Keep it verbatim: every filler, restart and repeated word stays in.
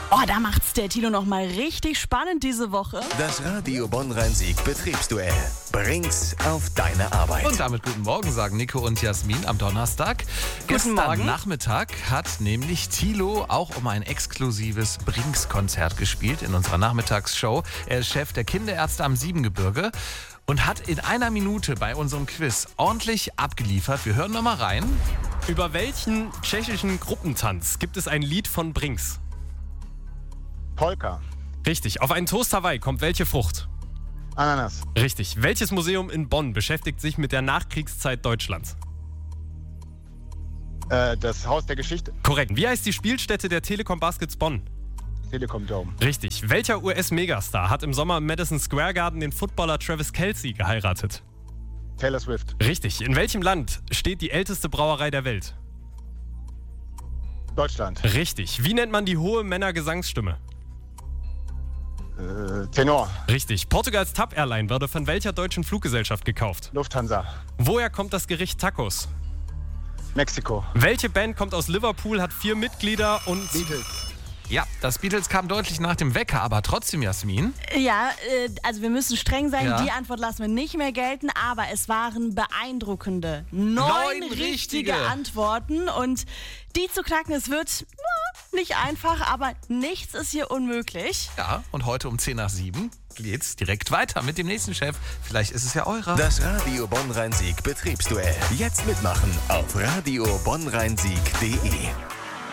Oh, da macht's der Tilo noch mal richtig spannend diese Woche. Das Radio Bonn-Rhein-Sieg Betriebsduell. Bring's auf deine Arbeit. Und damit guten Morgen, sagen Nico und Jasmin am Donnerstag. Gestern Morgen. Nachmittag hat nämlich Thilo auch um ein exklusives Brinks-Konzert gespielt in unserer Nachmittagsshow. Er ist Chef der Kinderärzte am Siebengebirge und hat in einer Minute bei unserem Quiz ordentlich abgeliefert. Wir hören noch mal rein. Über welchen tschechischen Gruppentanz gibt es ein Lied von Brinks? Polka. Richtig. Auf einen Toast Hawaii kommt welche Frucht? Ananas. Richtig. Welches Museum in Bonn beschäftigt sich mit der Nachkriegszeit Deutschlands? Äh, das Haus der Geschichte. Korrekt. Wie heißt die Spielstätte der Telekom Baskets Bonn? Telekom Dome. Richtig. Welcher U S-Megastar hat im Sommer im Madison Square Garden den Footballer Travis Kelce geheiratet? Taylor Swift. Richtig. In welchem Land steht die älteste Brauerei der Welt? Deutschland. Richtig. Wie nennt man die hohe Männergesangsstimme? Äh, Tenor. Richtig. Portugals TAP Airline wurde von welcher deutschen Fluggesellschaft gekauft? Lufthansa. Woher kommt das Gericht Tacos? Mexiko. Welche Band kommt aus Liverpool, hat vier Mitglieder und... Beatles. Ja, das Beatles kam deutlich nach dem Wecker, aber trotzdem, Jasmin. Ja, äh, also wir müssen streng sein. Ja. Die Antwort lassen wir nicht mehr gelten, aber es waren beeindruckende neun, Neun richtige richtige. Antworten und die zu knacken, es wird na, nicht einfach, aber nichts ist hier unmöglich. Ja, und heute um zehn nach sieben geht's direkt weiter mit dem nächsten Chef. Vielleicht ist es ja eurer. Das Radio Bonn-Rhein-Sieg Betriebsduell. Jetzt mitmachen auf radio bonn rhein sieg punkt de.